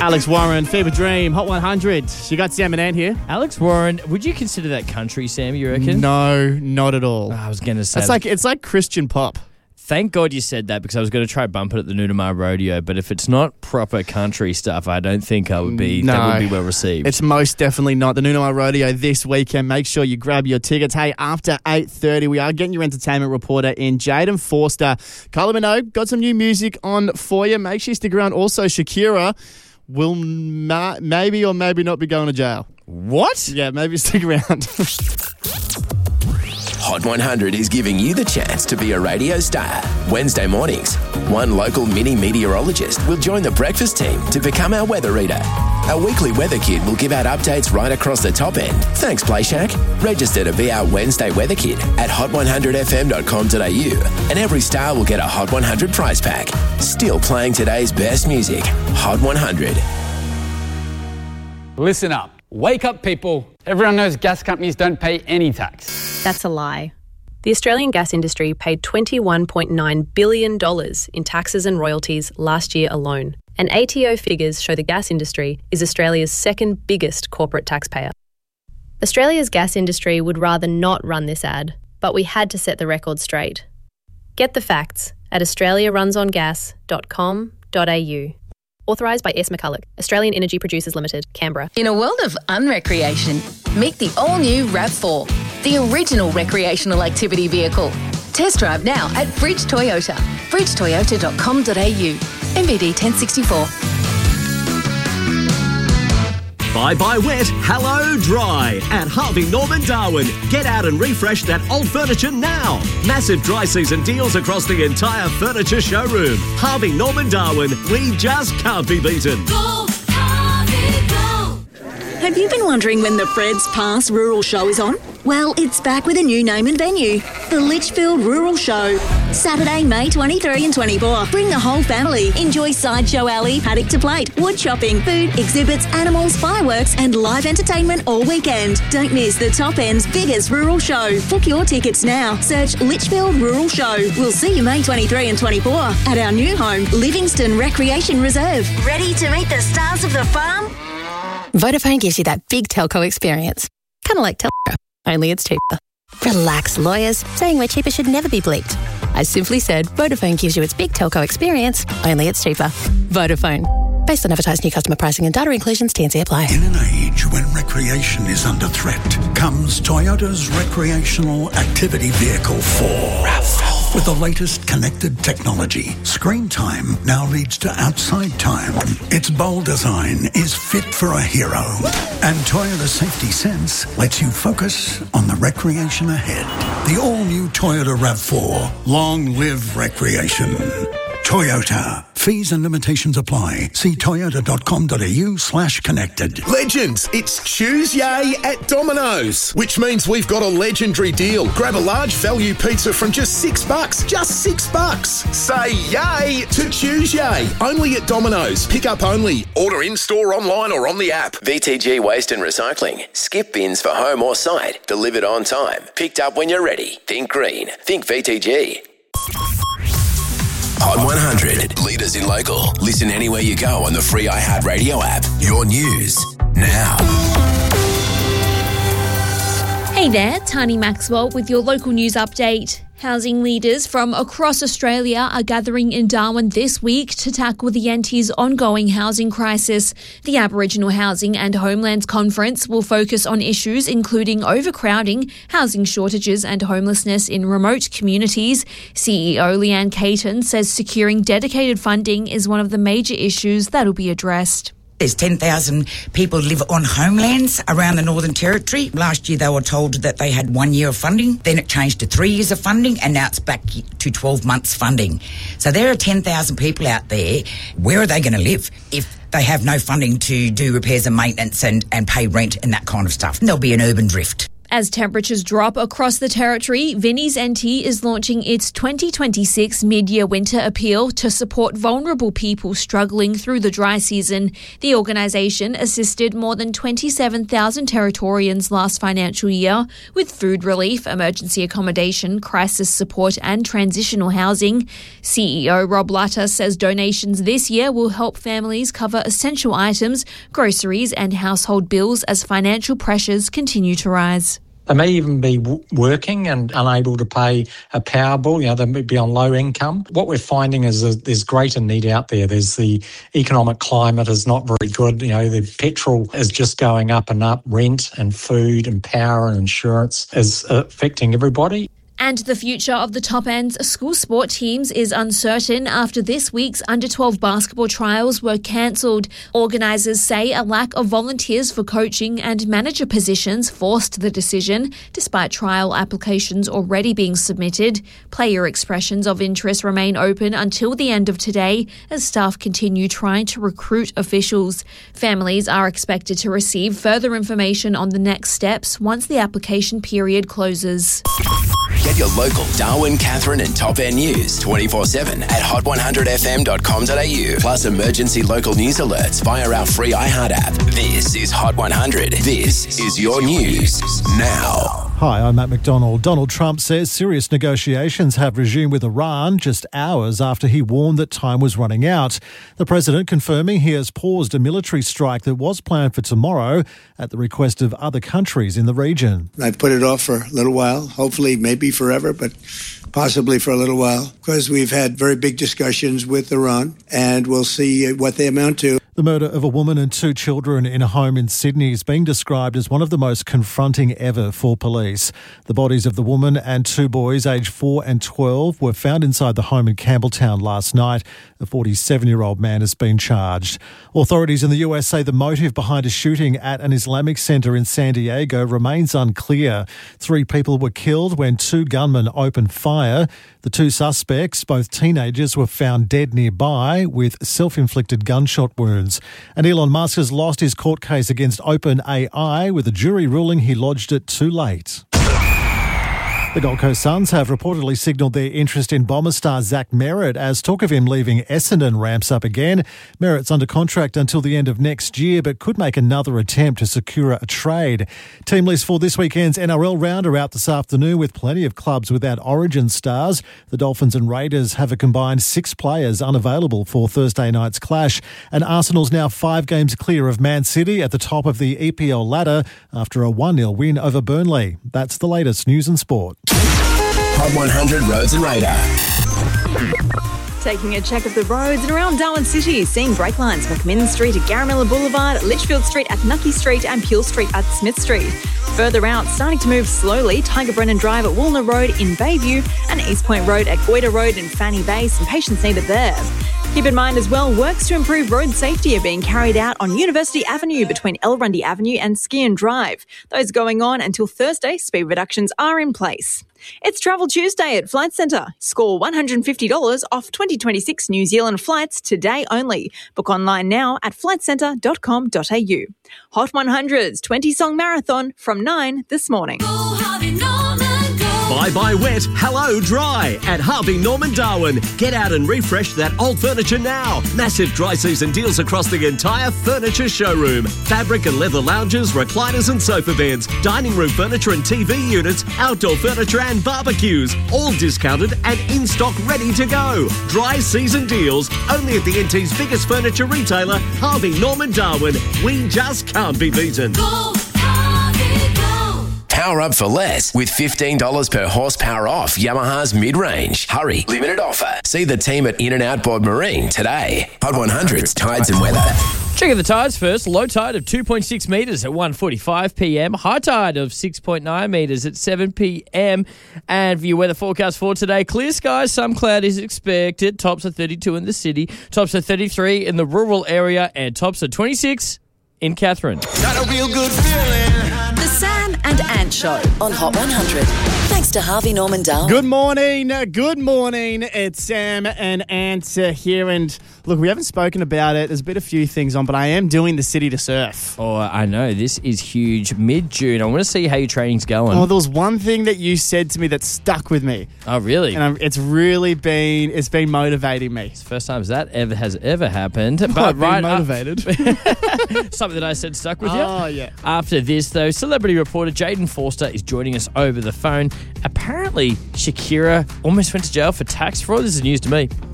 Alex Warren, Fever Dream, Hot 100. You got Sam and Ant here. Alex Warren, would you consider that country, Sam, you reckon? No, not at all. I was going to say... It's like Christian pop. Thank God you said that, because I was going to try bump it at the Noonamar Rodeo, but if it's not proper country stuff, I don't think that would be well received. It's most definitely not. The Noonamar Rodeo this weekend. Make sure you grab your tickets. Hey, after 8:30, we are getting your entertainment reporter in, Jaden Forster. Kylie Minogue, got some new music on for you. Make sure you stick around. Also, Shakira will maybe or maybe not be going to jail. What? Yeah, maybe stick around. Hot 100 is giving you the chance to be a radio star. Wednesday mornings, one local mini meteorologist will join the breakfast team to become our weather reader. Our weekly weather kid will give out updates right across the top end. Thanks, Play Shack. Register to be our Wednesday weather kid at hot100fm.com.au, and every star will get a Hot 100 prize pack. Still playing today's best music. Hot 100. Listen up. Wake up, people. Everyone knows gas companies don't pay any tax. That's a lie. The Australian gas industry paid $21.9 billion in taxes and royalties last year alone. And ATO figures show the gas industry is Australia's second biggest corporate taxpayer. Australia's gas industry would rather not run this ad, but we had to set the record straight. Get the facts at australiarunsongas.com.au. Authorised by S. McCulloch, Australian Energy Producers Limited, Canberra. In a world of unrecreation, meet the all-new RAV4, the original recreational activity vehicle. Test drive now at Bridge Toyota, bridgetoyota.com.au, MBD 1064. Bye-bye wet, hello dry. At Harvey Norman Darwin. Get out and refresh that old furniture now. Massive dry season deals across the entire furniture showroom. Harvey Norman Darwin. We just can't be beaten. Go, Harvey, go. Have you been wondering when the Fred's Pass Rural Show is on? Well, it's back with a new name and venue, the Litchfield Rural Show. Saturday, May 23 and 24. Bring the whole family. Enjoy Sideshow Alley, paddock to plate, wood chopping, food, exhibits, animals, fireworks and live entertainment all weekend. Don't miss the top end's biggest rural show. Book your tickets now. Search Litchfield Rural Show. We'll see you May 23 and 24 at our new home, Livingston Recreation Reserve. Ready to meet the stars of the farm? Vodafone gives you that big telco experience. Kind of like Telstra, only it's cheaper. Relax, lawyers. Saying we're cheaper should never be bleeped. I simply said Vodafone gives you its big telco experience, only it's cheaper. Vodafone. Based on advertised new customer pricing and data inclusions, T&C apply. In an age when recreation is under threat, comes Toyota's recreational activity vehicle 4. RAV4. With the latest connected technology, screen time now leads to outside time. Its bold design is fit for a hero. And Toyota Safety Sense lets you focus on the recreation ahead. The all-new Toyota RAV4. Long live recreation. Toyota. Fees and limitations apply. See toyota.com.au/connected. Legends, it's Tuesday at Domino's, which means we've got a legendary deal. Grab a large value pizza from just $6. Just $6. Say yay to Tuesday. Only at Domino's. Pick up only. Order in-store, online or on the app. VTG Waste and Recycling. Skip bins for home or site. Delivered on time. Picked up when you're ready. Think green. Think VTG. Hot 100. Leaders in local. Listen anywhere you go on the free iHeartRadio app. Your news now. Hey there, Tani Maxwell with your local news update. Housing leaders from across Australia are gathering in Darwin this week to tackle the Yenties' ongoing housing crisis. The Aboriginal Housing and Homelands Conference will focus on issues including overcrowding, housing shortages and homelessness in remote communities. CEO Leanne Caton says securing dedicated funding is one of the major issues that will be addressed. There's 10,000 people live on homelands around the Northern Territory. Last year they were told that they had 1 year of funding, then it changed to 3 years of funding, and now it's back to 12 months funding. So there are 10,000 people out there. Where are they going to live if they have no funding to do repairs and maintenance and pay rent and that kind of stuff? And there'll be an urban drift. As temperatures drop across the territory, Vinnie's NT is launching its 2026 mid-year winter appeal to support vulnerable people struggling through the dry season. The organisation assisted more than 27,000 Territorians last financial year with food relief, emergency accommodation, crisis support and transitional housing. CEO Rob Lutter says donations this year will help families cover essential items, groceries and household bills as financial pressures continue to rise. They may even be working and unable to pay a power bill. They may be on low income. What we're finding is that there's greater need out there. There's the economic climate is not very good. The petrol is just going up and up. Rent and food and power and insurance is affecting everybody. And the future of the top ends school sport teams is uncertain after this week's under-12 basketball trials were cancelled. Organisers say a lack of volunteers for coaching and manager positions forced the decision, despite trial applications already being submitted. Player expressions of interest remain open until the end of today as staff continue trying to recruit officials. Families are expected to receive further information on the next steps once the application period closes. Get your local Darwin, Catherine and Top End news 24/7 at hot100fm.com.au. Plus emergency local news alerts via our free iHeart app. This is Hot 100. This is your news now. Hi, I'm Matt McDonald. Donald Trump says serious negotiations have resumed with Iran just hours after he warned that time was running out. The president confirming he has paused a military strike that was planned for tomorrow at the request of other countries in the region. I've put it off for a little while, hopefully maybe forever, but possibly for a little while, because we've had very big discussions with Iran and we'll see what they amount to. The murder of a woman and 2 children in a home in Sydney is being described as one of the most confronting ever for police. The bodies of the woman and 2 boys aged 4 and 12 were found inside the home in Campbelltown last night. A 47-year-old man has been charged. Authorities in the US say the motive behind a shooting at an Islamic centre in San Diego remains unclear. 3 people were killed when 2 gunmen opened fire. The 2 suspects, both teenagers, were found dead nearby with self-inflicted gunshot wounds. And Elon Musk has lost his court case against OpenAI with a jury ruling he lodged it too late. The Gold Coast Suns have reportedly signalled their interest in Bomber star Zach Merritt as talk of him leaving Essendon ramps up again. Merritt's under contract until the end of next year but could make another attempt to secure a trade. Team list for this weekend's NRL round are out this afternoon with plenty of clubs without origin stars. The Dolphins and Raiders have a combined 6 players unavailable for Thursday night's clash. And Arsenal's now 5 games clear of Man City at the top of the EPL ladder after a 1-0 win over Burnley. That's the latest news and sport. Hot 100 Roads and Radar. Taking a check of the roads and around Darwin City, seeing brake lines McMinn Street at Garamilla Boulevard, Litchfield Street at Nucky Street and Peel Street at Smith Street. Further out, starting to move slowly, Tiger Brennan Drive at Woolner Road in Bayview and East Point Road at Goyder Road in Fanny Bay. Some patience needed there. Keep in mind as well, works to improve road safety are being carried out on University Avenue between Elrundy Avenue and Skian Drive. Those going on until Thursday. Speed reductions are in place. It's Travel Tuesday at Flight Centre. Score $150 off 2026 New Zealand flights today only. Book online now at flightcentre.com.au. Hot 100's 20-song marathon from 9 this morning. Bye-bye wet, hello dry at Harvey Norman Darwin. Get out and refresh that old furniture now. Massive dry season deals across the entire furniture showroom. Fabric and leather lounges, recliners and sofa beds, dining room furniture and TV units, outdoor furniture and barbecues. All discounted and in stock ready to go. Dry season deals only at the NT's biggest furniture retailer, Harvey Norman Darwin. We just can't be beaten. Power up for less with $15 per horsepower off Yamaha's mid-range. Hurry, limited offer. See the team at In-N-Out Board Marine today. Hot 100's tides and weather. Checking the tides first. Low tide of 2.6 metres at 1:45 p.m. High tide of 6.9 metres at 7 p.m. And for your weather forecast for today, clear skies, some cloud is expected. Tops are 32 in the city. Tops are 33 in the rural area. And tops are 26 in Catherine. Got a real good feeling. The Sam and Ant Show on Hot 100. Thanks to Harvey Norman Darwin. Good morning. Good morning. It's Sam and Answer here. And look, we haven't spoken about it. There's been a few things on, but I am doing the City to Surf. Oh, I know. This is huge. Mid-June. I want to see how your training's going. Oh, there was one thing that you said to me that stuck with me. Oh, really? And it's really been motivating me. It's the first time that has ever happened. But right, motivated. Something that I said stuck with you. Oh, yeah. After this, though, celebrity reporter Jaden Forster is joining us over the phone. Apparently, Shakira almost went to jail for tax fraud. This is news to me.